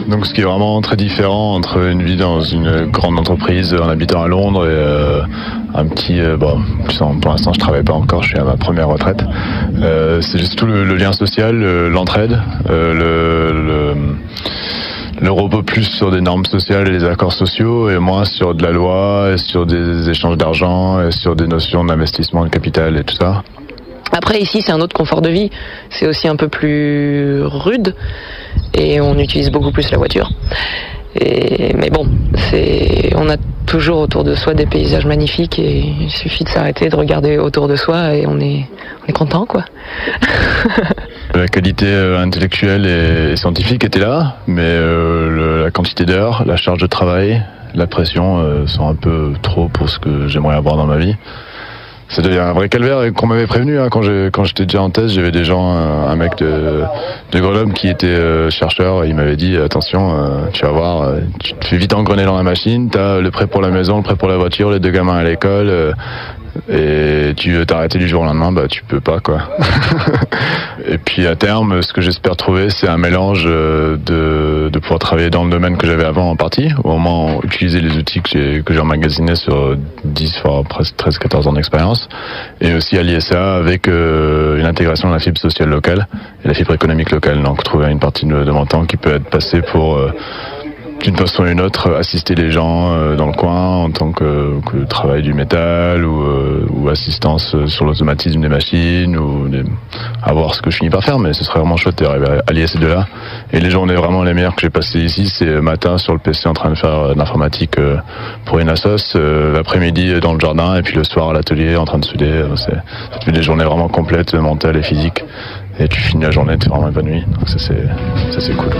Donc ce qui est vraiment très différent entre une vie dans une grande entreprise en habitant à Londres et un petit... pour l'instant je travaille pas encore, je suis à ma première retraite. C'est juste tout le lien social, l'entraide, le repos plus sur des normes sociales et des accords sociaux et moins sur de la loi, et sur des échanges d'argent, et sur des notions d'investissement de capital et tout ça. Après ici c'est un autre confort de vie, c'est aussi un peu plus rude et on utilise beaucoup plus la voiture. Mais bon, on a toujours autour de soi des paysages magnifiques et il suffit de s'arrêter, de regarder autour de soi et on est content quoi. La qualité intellectuelle et scientifique était là, mais la quantité d'heures, la charge de travail, la pression sont un peu trop pour ce que j'aimerais avoir dans ma vie. Ça devient un vrai calvaire et qu'on m'avait prévenu quand j'étais déjà en thèse, j'avais des gens, un mec de Grenoble qui était chercheur, il m'avait dit attention, tu vas voir, tu te fais vite engrener dans la machine, t'as le prêt pour la maison, le prêt pour la voiture, les 2 gamins à l'école, et tu veux t'arrêter du jour au lendemain, tu peux pas quoi. Et puis à terme, ce que j'espère trouver, c'est un mélange de pouvoir travailler dans le domaine que j'avais avant en partie, ou au moins utiliser les outils que j'ai emmagasinés sur 10, presque 13-14 ans d'expérience, et aussi allier ça avec une intégration de la fibre sociale locale et la fibre économique locale. Donc trouver une partie de mon temps qui peut être passée pour d'une façon ou une autre, assister les gens dans le coin en tant que travail du métal ou assistance sur l'automatisme des machines ou à voir ce que je finis par faire, mais ce serait vraiment chouette d'arriver à allier ces deux-là. Et les journées vraiment les meilleures que j'ai passées ici, c'est matin sur le PC en train de faire de l'informatique pour une assos, l'après-midi dans le jardin et puis le soir à l'atelier en train de souder. C'est des journées vraiment complètes, mentales et physiques. Et tu finis la journée, t'es vraiment épanoui. Donc ça c'est cool.